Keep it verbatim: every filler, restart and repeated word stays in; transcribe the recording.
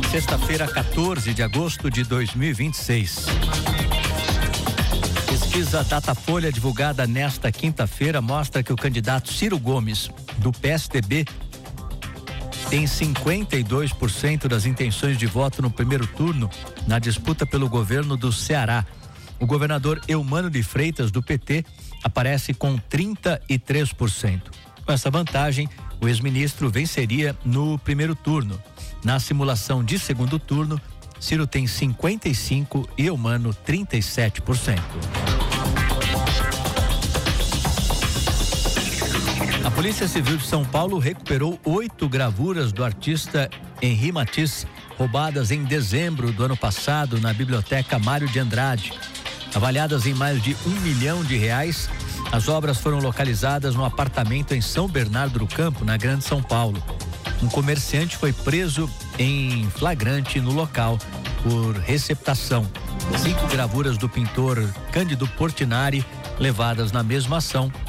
Sexta-feira, quatorze de agosto de dois mil e vinte e seis. Pesquisa Datafolha divulgada nesta quinta-feira mostra que o candidato Ciro Gomes, do P S D B, tem cinquenta e dois por cento das intenções de voto no primeiro turno na disputa pelo governo do Ceará. O governador Eumano de Freitas, do P T, aparece com trinta e três por cento. Com essa vantagem, o ex-ministro venceria no primeiro turno. Na simulação de segundo turno, Ciro tem cinquenta e cinco por cento e Eumano trinta e sete por cento. A Polícia Civil de São Paulo recuperou oito gravuras do artista Henri Matisse, roubadas em dezembro do ano passado na Biblioteca Mário de Andrade. Avaliadas em mais de um milhão de reais, as obras foram localizadas no apartamento em São Bernardo do Campo, na Grande São Paulo. Um comerciante foi preso em flagrante no local por receptação. Cinco gravuras do pintor Cândido Portinari, levadas na mesma ação,